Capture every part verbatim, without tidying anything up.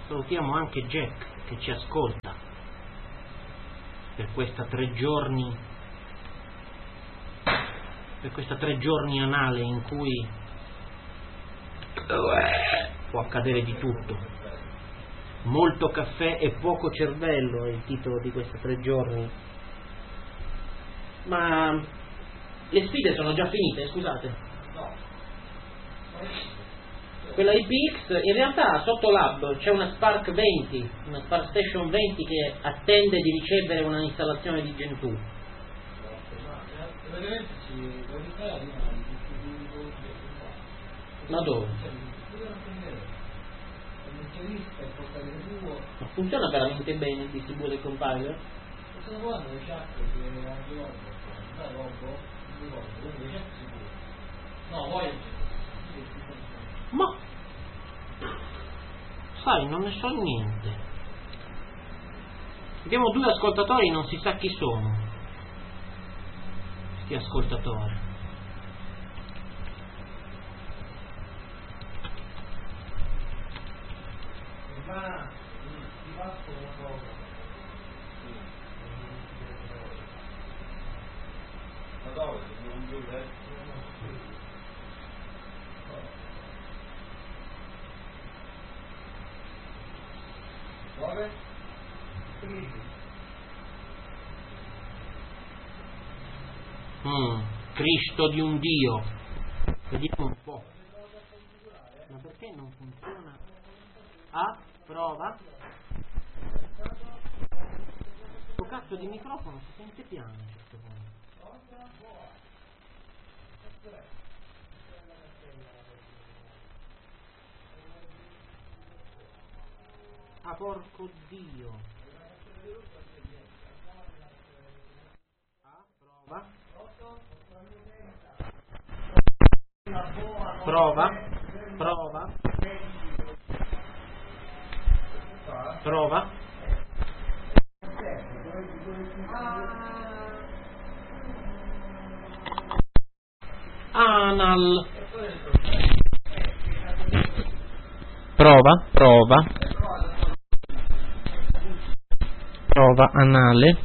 salutiamo anche Jack che ci ascolta per questa tre giorni per questa tre giorni anale in cui può accadere di tutto. Molto caffè e poco cervello è il titolo di questi tre giorni. Ma le sfide sono già finite, scusate. Quella I P X, in realtà sotto Lab c'è una Spark venti, una Spark Station venti che attende di ricevere una installazione di Gentoo. Ma dove? Ma funziona veramente bene il distributor compiler? Ma sai, non ne so niente. Abbiamo due ascoltatori, non si sa chi sono questi ascoltatori. Ma ti passo una cosa. Ma dove? Non giù adesso? Dove? Mm, Cristo di un Dio. Vediamo un po'. Ma perché non funziona? Ah, prova. Questo cazzo di microfono si sente piano a un certo punto. Ah, porco Dio. Ah, prova. Prova. Prova. Prova. Anal. Prova, prova. Prova anale.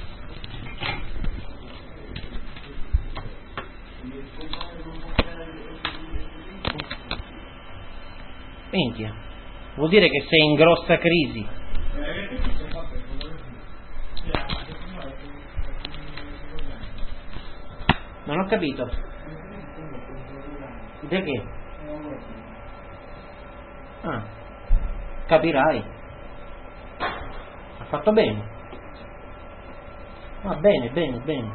Minchia. Vuol dire che sei in grossa crisi. Non ho capito. Perché? Ah, capirai. Ha fatto bene. Va bene, bene, bene.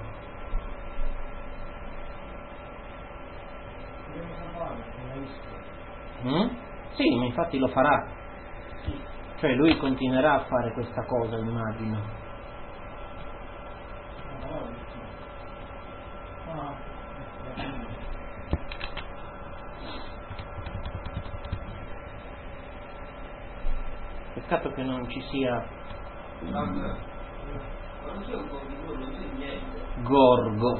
Mm? Sì, ma infatti lo farà. Cioè lui continuerà a fare questa cosa, immagino. Peccato che non ci sia Gorgo.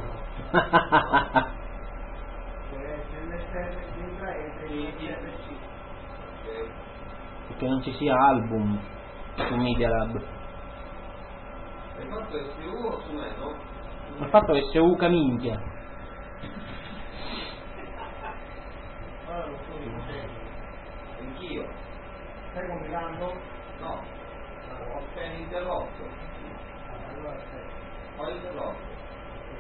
Perché non ci sia album su Media Lab. Hai fatto S U o su me, no? Ha fatto S U caminchia. Anch'io. Stai compilando? No, ho appena interrotto.